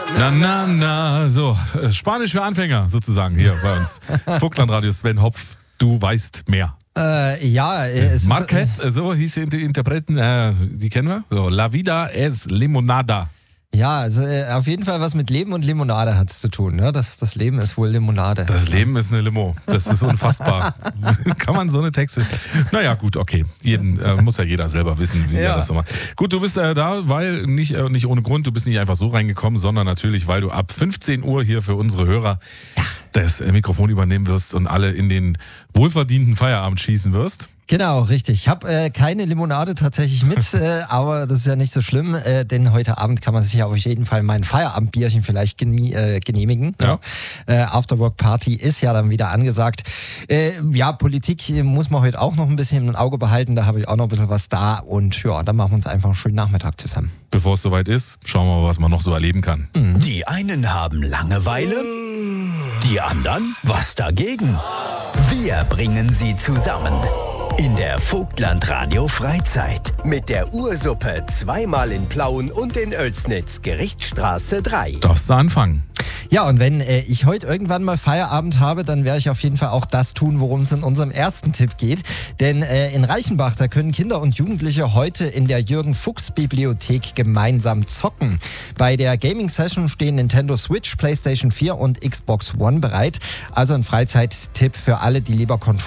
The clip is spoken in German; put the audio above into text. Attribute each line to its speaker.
Speaker 1: Na, na, na. So, Spanisch für Anfänger sozusagen hier bei uns. Vogtlandradio, Sven Hopf, du weißt mehr.
Speaker 2: Marquez,
Speaker 1: so hieß die Interpreten, die kennen wir. So, La vida es limonada.
Speaker 2: Ja, also auf jeden Fall was mit Leben und Limonade hat es zu tun. Ne? Das Leben ist wohl Limonade.
Speaker 1: Das Leben ist eine Limo. Das ist unfassbar. Kann man so eine Texte... Naja, gut, okay. Muss ja jeder selber wissen, wie er das so macht. Gut, du bist da, weil nicht ohne Grund, du bist nicht einfach so reingekommen, sondern natürlich, weil du ab 15 Uhr hier für unsere Hörer das Mikrofon übernehmen wirst und alle in den wohlverdienten Feierabend schießen wirst.
Speaker 2: Genau, richtig. Ich habe keine Limonade tatsächlich mit, aber das ist ja nicht so schlimm, denn heute Abend kann man sich ja auf jeden Fall mein Feierabendbierchen vielleicht genehmigen.
Speaker 1: Ja.
Speaker 2: Afterwork-Party ist ja dann wieder angesagt. Politik muss man heute auch noch ein bisschen im Auge behalten, da habe ich auch noch ein bisschen was da und ja, dann machen wir uns einfach einen schönen Nachmittag zusammen.
Speaker 1: Bevor es soweit ist, schauen wir mal, was man noch so erleben kann.
Speaker 3: Die einen haben Langeweile, die anderen was dagegen. Wir bringen sie zusammen. In der Vogtlandradio Freizeit mit der Ursuppe zweimal in Plauen und in Oelsnitz, Gerichtsstraße 3.
Speaker 1: Darfst du anfangen?
Speaker 2: Ja, und wenn ich heute irgendwann mal Feierabend habe, dann werde ich auf jeden Fall auch das tun, worum es in unserem ersten Tipp geht. Denn in Reichenbach, da können Kinder und Jugendliche heute in der Jürgen-Fuchs-Bibliothek gemeinsam zocken. Bei der Gaming-Session stehen Nintendo Switch, PlayStation 4 und Xbox One bereit. Also ein Freizeittipp für alle, die lieber